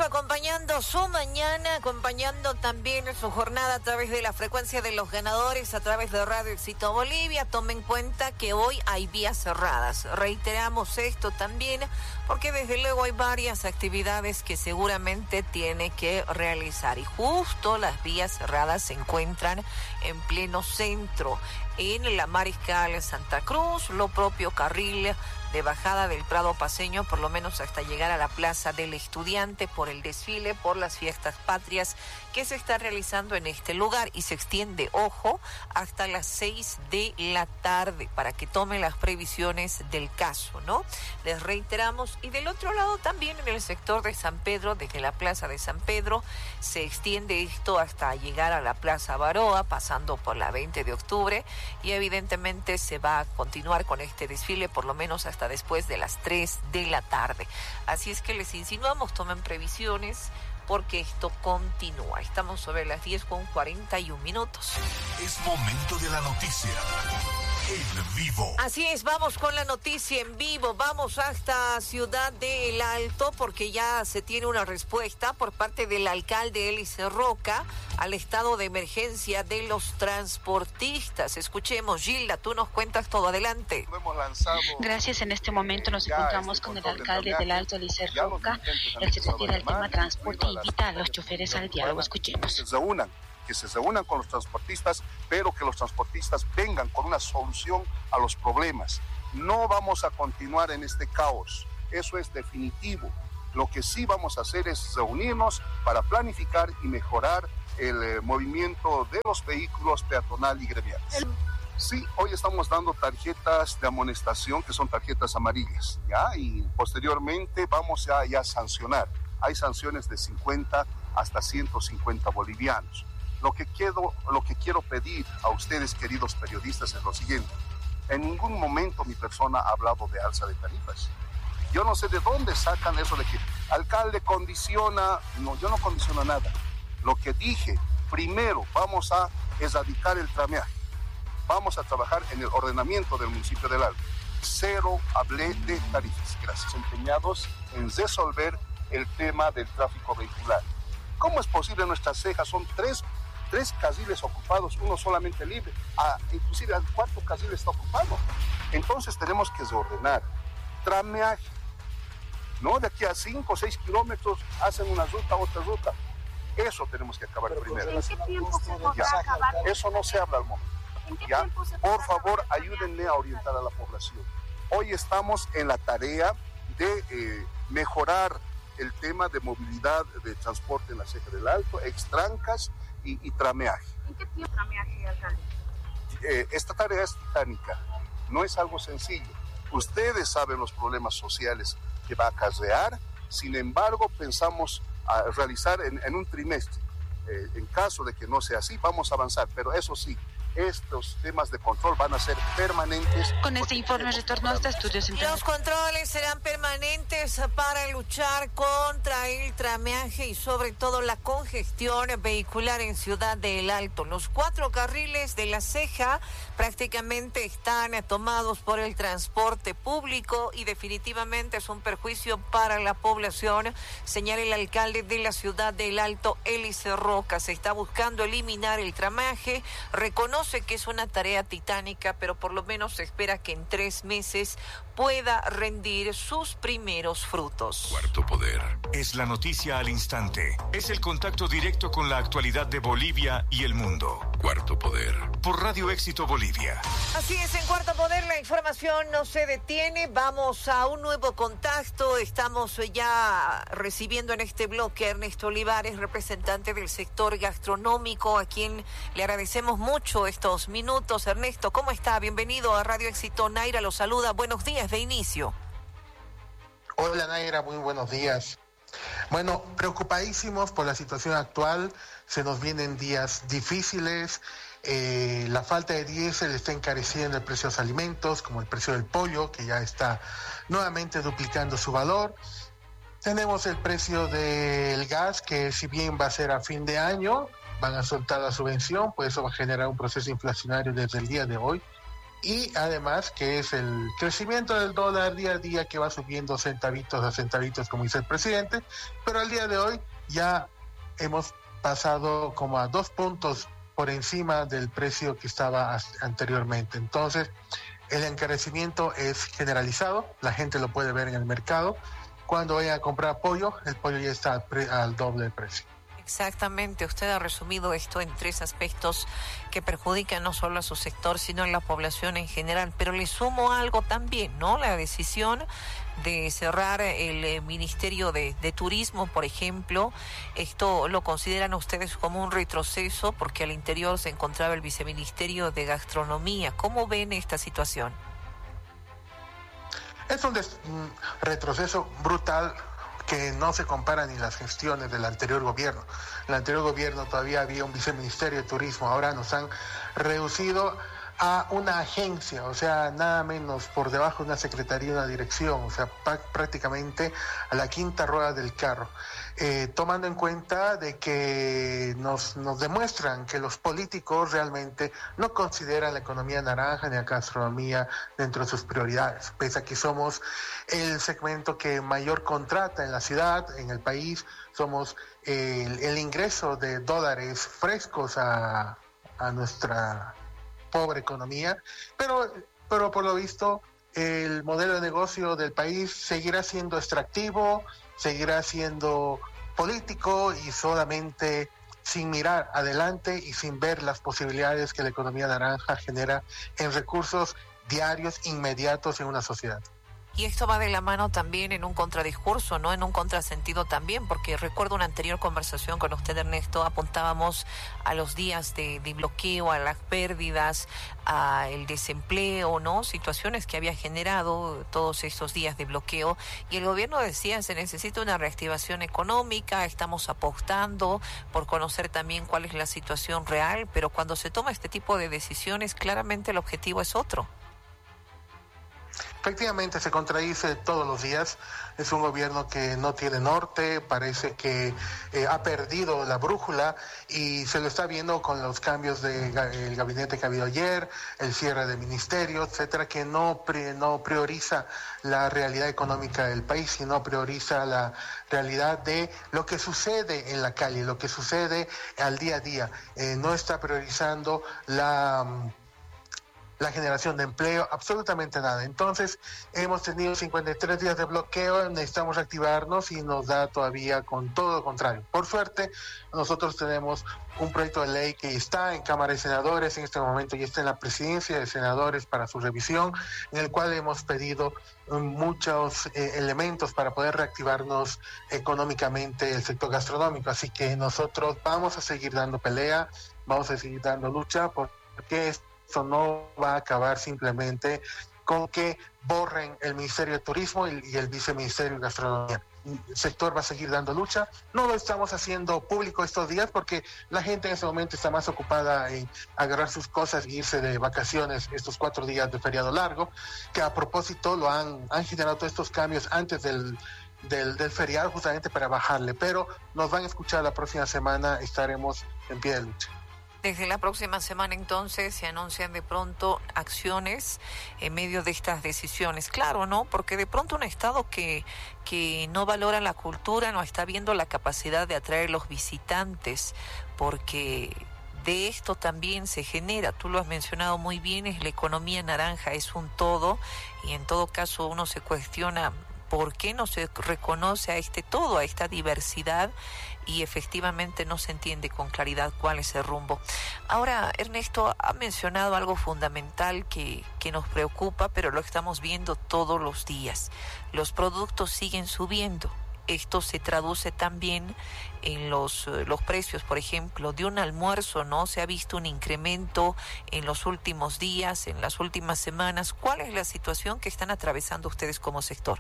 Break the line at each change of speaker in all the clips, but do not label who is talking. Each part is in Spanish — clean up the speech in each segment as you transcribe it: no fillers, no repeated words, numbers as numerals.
acompañando su mañana, acompañando también su jornada a través de la frecuencia de los ganadores, a través de Radio Éxito Bolivia. Tomen en cuenta que hoy hay vías cerradas. Reiteramos esto también porque desde luego hay varias actividades que seguramente tiene que realizar. Y justo las vías cerradas se encuentran en pleno centro, en la Mariscal Santa Cruz, lo propio carril de bajada del Prado Paceño, por lo menos hasta llegar a la Plaza del Estudiante por el desfile por las fiestas patrias que se está realizando en este lugar y se extiende, ojo, hasta las 6 de la tarde para que tomen las previsiones del caso, ¿no? Les reiteramos. Y del otro lado también en el sector de San Pedro, desde la Plaza de San Pedro, se extiende esto hasta llegar a la Plaza Baroa, pasando por la 20 de octubre y evidentemente se va a continuar con este desfile por lo menos hasta después de las 3 de la tarde. Así es que les insinuamos, tomen previsiones porque esto continúa. Estamos sobre las 10:41.
Es momento de la noticia en vivo.
Así es, vamos con la noticia en vivo. Vamos hasta Ciudad de El Alto porque ya se tiene una respuesta por parte del alcalde Hélice Roca al estado de emergencia de los transportistas. Escuchemos, Gilda, tú nos cuentas todo. Adelante.
Gracias. En este momento nos encontramos con el alcalde del Alto, Hélice Roca. Él se refiere al tema transporte e invita a los choferes al diálogo. Escuchemos.
Que se reúnan con los transportistas, pero que los transportistas vengan con una solución a los problemas. No vamos a continuar en este caos, eso es definitivo. Lo que sí vamos a hacer es reunirnos para planificar y mejorar el movimiento de los vehículos peatonal y gremial. Sí, hoy estamos dando tarjetas de amonestación, que son tarjetas amarillas, ¿ya? Y posteriormente vamos a sancionar. Hay sanciones de 50 hasta 150 bolivianos. Lo que quiero pedir a ustedes, queridos periodistas, es lo siguiente. En ningún momento mi persona ha hablado de alza de tarifas. Yo no sé de dónde sacan eso de que alcalde condiciona. No, yo no condiciono nada. Lo que dije, primero vamos a erradicar el trameaje. Vamos a trabajar en el ordenamiento del municipio del Alto. Cero hablé de tarifas. Gracias. Empeñados en resolver el tema del tráfico vehicular. ¿Cómo es posible? Nuestras cejas son tres carriles ocupados, uno solamente libre, inclusive el cuarto carril está ocupado. Entonces tenemos que reordenar. Trameaje, ¿no? De aquí a 5 o 6 kilómetros hacen una ruta, otra ruta. Eso tenemos que acabar primero.
¿En qué tiempo se podrá acabar?
Eso no se habla al momento. ¿Ya? Por favor, ayúdenme a orientar a la población. Hoy estamos en la tarea de mejorar el tema de movilidad de transporte en la Ceja del Alto, extrancas y trameaje.
¿En qué tiempo trameaje, alcalde?
Esta tarea es titánica, no es algo sencillo. Ustedes saben los problemas sociales que va a acarrear, sin embargo pensamos a realizar en un trimestre. En caso de que no sea así, vamos a avanzar, pero eso sí, estos temas de control van a ser permanentes.
Con este informe retorno hasta Estudios Centrales.
Los controles serán permanentes para luchar contra el trameaje y sobre todo la congestión vehicular en Ciudad del Alto. Los 4 carriles de la Ceja prácticamente están tomados por el transporte público y definitivamente es un perjuicio para la población, señala el alcalde de la Ciudad del Alto, Hélice Roca. Se está buscando eliminar el trameaje, reconoce que es una tarea titánica, pero por lo menos se espera que en 3 meses pueda rendir sus primeros frutos.
Cuarto Poder. Es la noticia al instante. Es el contacto directo con la actualidad de Bolivia y el mundo. Cuarto Poder. Por Radio Éxito Bolivia.
Así es, en Cuarto Poder la información no se detiene. Vamos a un nuevo contacto. Estamos ya recibiendo en este bloque a Ernesto Olivares, representante del sector gastronómico, a quien le agradecemos mucho estos minutos. Ernesto, ¿cómo está? Bienvenido a Radio Éxito. Naira lo saluda. Buenos días de inicio.
Hola Naira, muy buenos días. Bueno, preocupadísimos por la situación actual. Se nos vienen días difíciles. La falta de diésel está encareciendo el precio de los alimentos, como el precio del pollo, que ya está nuevamente duplicando su valor. Tenemos el precio del gas, que si bien va a ser a fin de año, van a soltar la subvención, pues eso va a generar un proceso inflacionario desde el día de hoy. y además que es el crecimiento del dólar día a día que va subiendo centavitos a centavitos, como dice el presidente, pero al día de hoy ya hemos pasado como a 2 puntos por encima del precio que estaba anteriormente. Entonces, el encarecimiento es generalizado, la gente lo puede ver en el mercado. Cuando vayan a comprar pollo, el pollo ya está al doble de precio.
Exactamente, usted ha resumido esto en 3 aspectos que perjudican no solo a su sector, sino a la población en general. Pero le sumo algo también, ¿no? La decisión de cerrar el Ministerio de Turismo, por ejemplo. ¿Esto lo consideran ustedes como un retroceso? Porque al interior se encontraba el Viceministerio de Gastronomía. ¿Cómo ven esta situación?
Es un retroceso brutal que no se compara ni las gestiones del anterior gobierno. En el anterior gobierno todavía había un viceministerio de turismo, ahora nos han reducido a una agencia, o sea, nada menos por debajo de una secretaría, una dirección, o sea, prácticamente a la quinta rueda del carro. Tomando en cuenta de que nos demuestran que los políticos realmente no consideran la economía naranja ni la gastronomía dentro de sus prioridades, pese a que somos el segmento que mayor contrata en la ciudad, en el país, somos el ingreso de dólares frescos a nuestra pobre economía, pero por lo visto el modelo de negocio del país seguirá siendo extractivo, seguirá siendo político y solamente sin mirar adelante y sin ver las posibilidades que la economía naranja genera en recursos diarios inmediatos en una sociedad.
Y esto va de la mano también en un contradiscurso, ¿no? En un contrasentido también, porque recuerdo una anterior conversación con usted, Ernesto, apuntábamos a los días de bloqueo, a las pérdidas, al desempleo, ¿no? Situaciones que había generado todos estos días de bloqueo. Y el gobierno decía, se necesita una reactivación económica, estamos apostando por conocer también cuál es la situación real, pero cuando se toma este tipo de decisiones, claramente el objetivo es otro.
Efectivamente se contradice todos los días, es un gobierno que no tiene norte, parece que ha perdido la brújula y se lo está viendo con los cambios del gabinete que ha habido ayer, el cierre de ministerios, etcétera, que no prioriza la realidad económica del país, sino prioriza la realidad de lo que sucede en la calle, lo que sucede al día a día, no está priorizando la generación de empleo, absolutamente nada. Entonces, hemos tenido 53 días de bloqueo, necesitamos activarnos y nos da todavía con todo lo contrario. Por suerte, nosotros tenemos un proyecto de ley que está en Cámara de Senadores en este momento y está en la Presidencia de Senadores para su revisión, en el cual hemos pedido muchos elementos para poder reactivarnos económicamente el sector gastronómico. Así que nosotros vamos a seguir dando pelea, vamos a seguir dando lucha, porque eso no va a acabar simplemente con que borren el Ministerio de Turismo y el Viceministerio de Gastronomía. El sector va a seguir dando lucha. No lo estamos haciendo público estos días porque la gente en ese momento está más ocupada en agarrar sus cosas y irse de vacaciones estos 4 días de feriado largo, que a propósito lo han generado todos estos cambios antes del feriado justamente para bajarle. Pero nos van a escuchar la próxima semana, estaremos en pie de lucha.
Desde la próxima semana, entonces, se anuncian de pronto acciones en medio de estas decisiones. Claro, ¿no? Porque de pronto un Estado que no valora la cultura no está viendo la capacidad de atraer los visitantes, porque de esto también se genera, tú lo has mencionado muy bien, es la economía naranja, es un todo, y en todo caso uno se cuestiona por qué no se reconoce a este todo, a esta diversidad, y efectivamente no se entiende con claridad cuál es el rumbo. Ahora, Ernesto ha mencionado algo fundamental que nos preocupa, pero lo estamos viendo todos los días. Los productos siguen subiendo. Esto se traduce también en los precios, por ejemplo, de un almuerzo, ¿no? Se ha visto un incremento en los últimos días, en las últimas semanas. ¿Cuál es la situación que están atravesando ustedes como sector?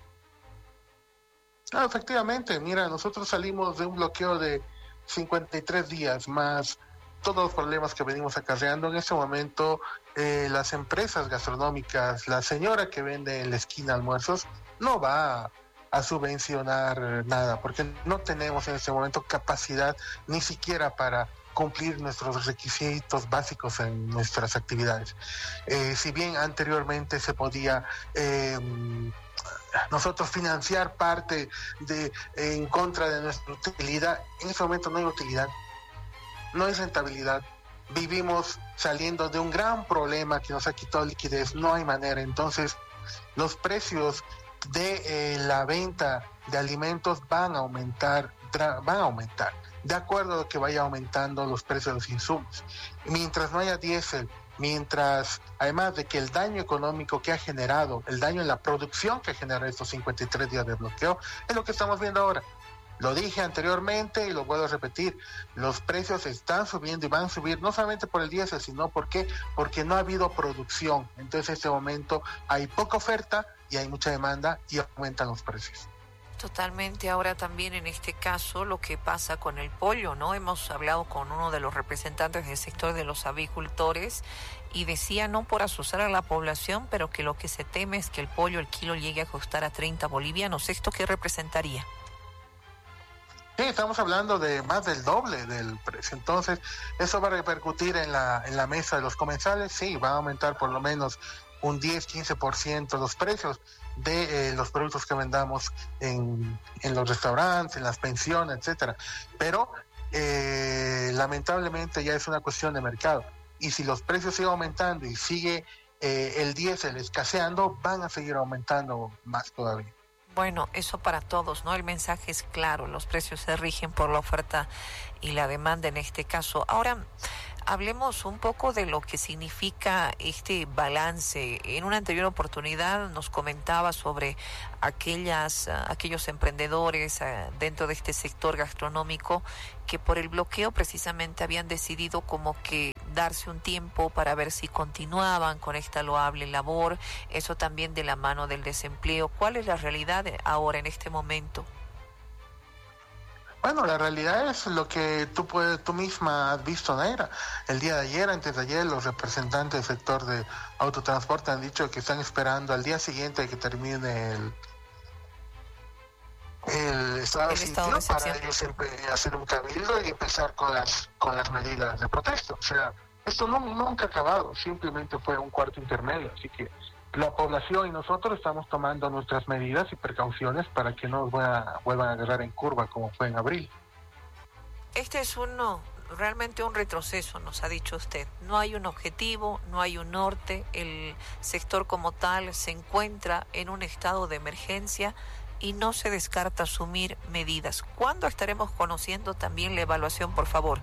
Efectivamente, mira, nosotros salimos de un bloqueo de 53 días más todos los problemas que venimos acarreando. En este momento, las empresas gastronómicas, la señora que vende en la esquina almuerzos, no va a subvencionar nada, porque no tenemos en este momento capacidad ni siquiera para cumplir nuestros requisitos básicos en nuestras actividades. Si bien anteriormente se podía nosotros financiar parte en contra de nuestra utilidad, en ese momento no hay utilidad, no hay rentabilidad. Vivimos saliendo de un gran problema que nos ha quitado liquidez, no hay manera. Entonces, los precios de la venta de alimentos van a aumentar, de acuerdo a lo que vaya aumentando los precios de los insumos. Mientras no haya diésel, mientras, además de que el daño económico que ha generado, el daño en la producción que genera estos 53 días de bloqueo, es lo que estamos viendo ahora. Lo dije anteriormente y lo vuelvo a repetir, los precios están subiendo y van a subir no solamente por el diésel, sino porque no ha habido producción. Entonces en este momento hay poca oferta y hay mucha demanda y aumentan los precios.
Totalmente. Ahora también en este caso lo que pasa con el pollo, ¿no? Hemos hablado con uno de los representantes del sector de los avicultores y decía, no por asustar a la población, pero que lo que se teme es que el pollo, el kilo, llegue a costar a 30 bolivianos. ¿Esto qué representaría?
Sí, estamos hablando de más del doble del precio. Entonces, ¿eso va a repercutir en la mesa de los comensales? Sí, va a aumentar por lo menos un 10-15% los precios de los productos que vendamos en los restaurantes, en las pensiones, etcétera. Pero lamentablemente ya es una cuestión de mercado. Y si los precios siguen aumentando y sigue el diésel escaseando, van a seguir aumentando más todavía.
Bueno, eso para todos, ¿no? El mensaje es claro, los precios se rigen por la oferta y la demanda en este caso. Ahora, hablemos un poco de lo que significa este balance. En una anterior oportunidad nos comentaba sobre aquellos emprendedores dentro de este sector gastronómico que por el bloqueo precisamente habían decidido como que darse un tiempo para ver si continuaban con esta loable labor, eso también de la mano del desempleo. ¿Cuál es la realidad ahora en este momento?
Bueno, la realidad es lo que tú misma has visto, Naira. El día de ayer, antes de ayer, los representantes del sector de autotransporte han dicho que están esperando al día siguiente que termine el estado de sitio para ellos hacer un cabildo y empezar con las medidas de protesta. O sea, esto nunca ha acabado, simplemente fue un cuarto intermedio. Así que la población y nosotros estamos tomando nuestras medidas y precauciones para que no vuelvan a agarrar en curva como fue en abril.
Este es realmente un retroceso, nos ha dicho usted. No hay un objetivo, no hay un norte, el sector como tal se encuentra en un estado de emergencia y no se descarta asumir medidas. ¿Cuándo estaremos conociendo también la evaluación, por favor?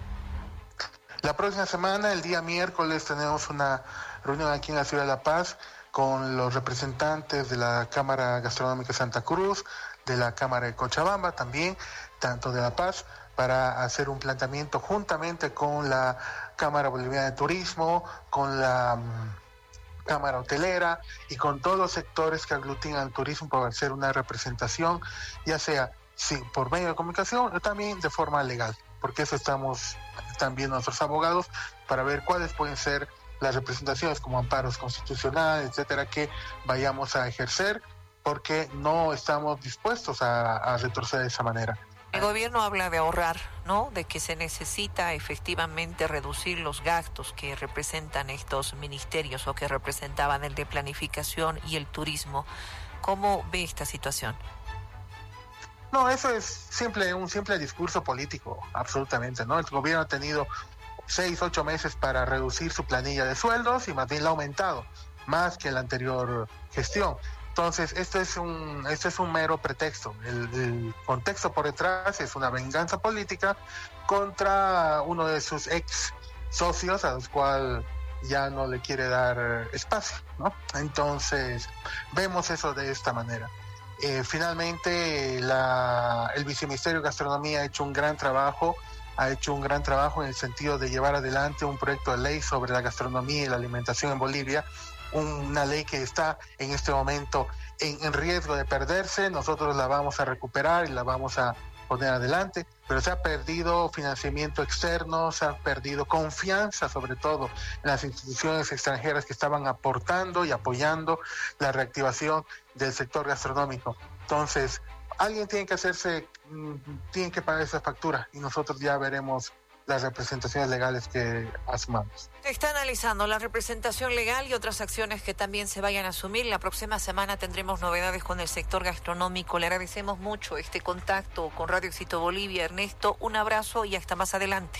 La próxima semana, el día miércoles, tenemos una reunión aquí en la ciudad de La Paz con los representantes de la Cámara Gastronómica Santa Cruz, de la Cámara de Cochabamba también, tanto de La Paz, para hacer un planteamiento juntamente con la Cámara Boliviana de Turismo, con la Cámara Hotelera y con todos los sectores que aglutinan el turismo para hacer una representación, ya sea por medio de comunicación o también de forma legal, porque eso estamos también nuestros abogados para ver cuáles pueden ser las representaciones como amparos constitucionales, etcétera, que vayamos a ejercer, porque no estamos dispuestos a retroceder de esa manera.
El gobierno habla de ahorrar, ¿no? De que se necesita efectivamente reducir los gastos que representan estos ministerios o que representaban el de planificación y el turismo. ¿Cómo ve esta situación?
No, eso es un simple discurso político, absolutamente, ¿no? El gobierno ha tenido 6-8 meses para reducir su planilla de sueldos y más bien la ha aumentado, más que la anterior gestión. Entonces, este es un mero pretexto. El contexto por detrás es una venganza política contra uno de sus ex socios, a los cuales ya no le quiere dar espacio, ¿no? Entonces, vemos eso de esta manera. Finalmente, el Viceministerio de Gastronomía ha hecho un gran trabajo en el sentido de llevar adelante un proyecto de ley sobre la gastronomía y la alimentación en Bolivia, una ley que está en este momento en riesgo de perderse. Nosotros la vamos a recuperar y la vamos a poner adelante, pero se ha perdido financiamiento externo, se ha perdido confianza, sobre todo en las instituciones extranjeras que estaban aportando y apoyando la reactivación del sector gastronómico. Entonces, alguien tiene que pagar esa factura y nosotros ya veremos las representaciones legales que asumamos.
Se está analizando la representación legal y otras acciones que también se vayan a asumir. La próxima semana tendremos novedades con el sector gastronómico. Le agradecemos mucho este contacto con Radio Éxito Bolivia. Ernesto, un abrazo y hasta más adelante.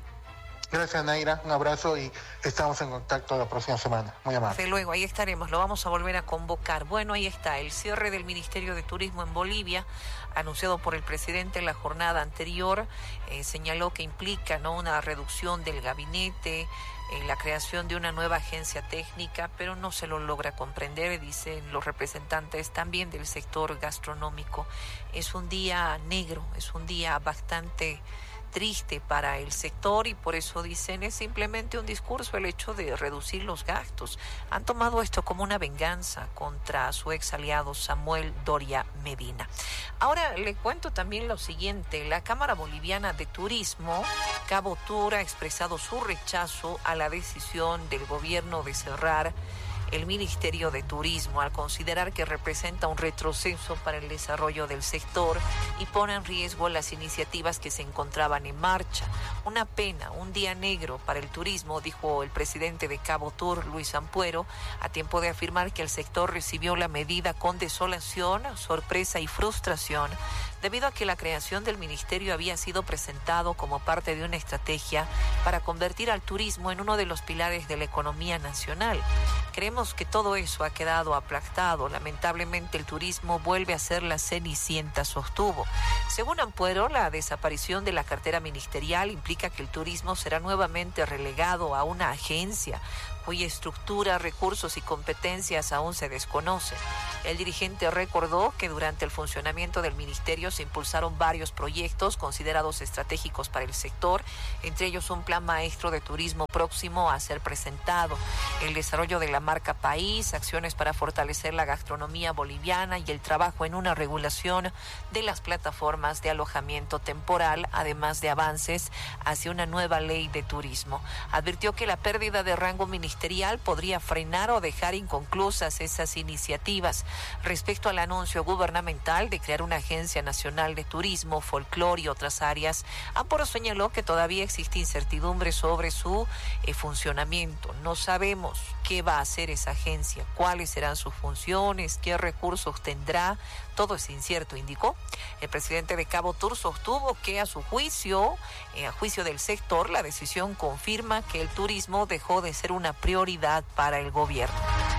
Gracias, Naira. Un abrazo y estamos en contacto la próxima semana. Muy amable.
Desde luego, ahí estaremos. Lo vamos a volver a convocar. Bueno, ahí está el cierre del Ministerio de Turismo en Bolivia, anunciado por el presidente en la jornada anterior. Señaló que implica, ¿no?, una reducción del gabinete, la creación de una nueva agencia técnica, pero no se lo logra comprender, dicen los representantes también del sector gastronómico. Es un día negro, es un día bastante triste para el sector y por eso dicen es simplemente un discurso el hecho de reducir los gastos. Han tomado esto como una venganza contra su ex aliado Samuel Doria Medina. Ahora le cuento también lo siguiente: la Cámara Boliviana de Turismo, Cabo Tour, ha expresado su rechazo a la decisión del gobierno de cerrar el Ministerio de Turismo al considerar que representa un retroceso para el desarrollo del sector y pone en riesgo las iniciativas que se encontraban en marcha. Una pena, un día negro para el turismo, dijo el presidente de Cabo Tour, Luis Ampuero, a tiempo de afirmar que el sector recibió la medida con desolación, sorpresa y frustración, debido a que la creación del ministerio había sido presentado como parte de una estrategia para convertir al turismo en uno de los pilares de la economía nacional. Creemos que todo eso ha quedado aplastado. Lamentablemente el turismo vuelve a ser la cenicienta, sostuvo. Según Ampuero, la desaparición de la cartera ministerial implica que el turismo será nuevamente relegado a una agencia cuya estructura, recursos y competencias aún se desconocen. El dirigente recordó que durante el funcionamiento del ministerio se impulsaron varios proyectos considerados estratégicos para el sector, entre ellos un plan maestro de turismo próximo a ser presentado, el desarrollo de la marca país, acciones para fortalecer la gastronomía boliviana y el trabajo en una regulación de las plataformas de alojamiento temporal, además de avances hacia una nueva ley de turismo. Advirtió que la pérdida de rango ministerial podría frenar o dejar inconclusas esas iniciativas. Respecto al anuncio gubernamental de crear una agencia nacional de turismo, folclore y otras áreas, Ampuero señaló que todavía existe incertidumbre sobre su funcionamiento. No sabemos qué va a hacer esa agencia, cuáles serán sus funciones, qué recursos tendrá. Todo es incierto, indicó. El presidente de Cabo Tour sostuvo que a su juicio, a juicio del sector, la decisión confirma que el turismo dejó de ser una prioridad para el gobierno.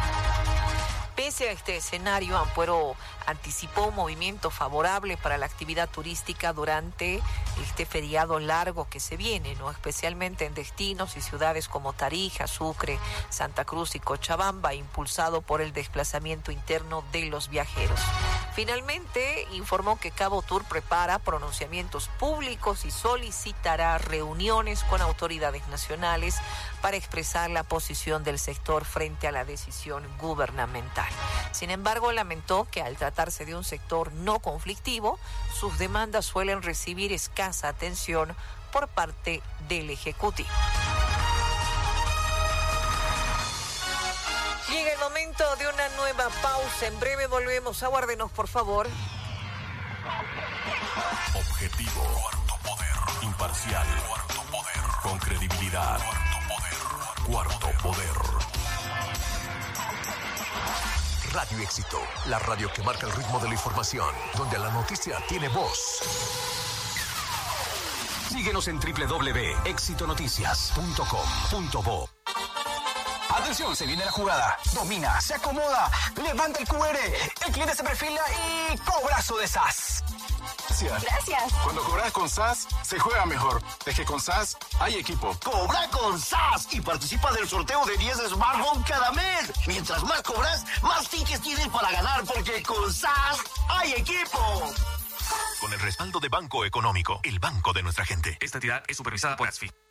Pese a este escenario, Ampuero anticipó un movimiento favorable para la actividad turística durante este feriado largo que se viene, ¿no?, especialmente en destinos y ciudades como Tarija, Sucre, Santa Cruz y Cochabamba, impulsado por el desplazamiento interno de los viajeros. Finalmente, informó que Cabo Tour prepara pronunciamientos públicos y solicitará reuniones con autoridades nacionales para expresar la posición del sector frente a la decisión gubernamental. Sin embargo, lamentó que al tratarse de un sector no conflictivo, sus demandas suelen recibir escasa atención por parte del Ejecutivo. Llega el momento de una nueva pausa. En breve volvemos. Aguárdenos, por favor.
Objetivo. Cuarto poder. Imparcial. Cuarto poder. Con credibilidad. Cuarto poder. Cuarto poder. Radio Éxito, la radio que marca el ritmo de la información, donde la noticia tiene voz. Síguenos en www.exitonoticias.com.bo.
Atención, se viene la jugada. Domina, se acomoda, levanta el QR, el cliente se perfila y cobrazo de SAS.
Gracias.
Cuando cobras con SAS, se juega mejor. Es que con SAS hay equipo.
Cobra con SAS y participa del sorteo de 10 smartphones cada mes. Mientras más cobras, más tickets tienes para ganar, porque con SAS hay equipo.
Con el respaldo de Banco Económico, el banco de nuestra gente.
Esta entidad es supervisada por ASFI.